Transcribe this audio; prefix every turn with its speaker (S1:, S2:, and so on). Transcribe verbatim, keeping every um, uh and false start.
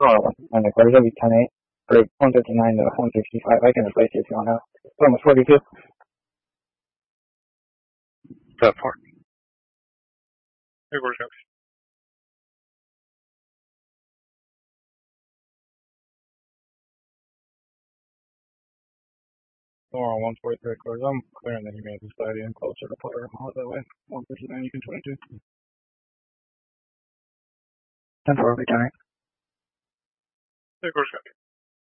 S1: Oh, and the quarter will be ten eight. Or one fifty-nine to one sixty-five. I can replace it if you want to. It's almost forty-two.
S2: That part. Hey, where's that? More on one forty-three quarters. I'm clearing the humanity society and closer to player. I'll that way. one fifty-nine, you can twenty-two.
S1: ten four, we turn.
S2: Hey, where's that?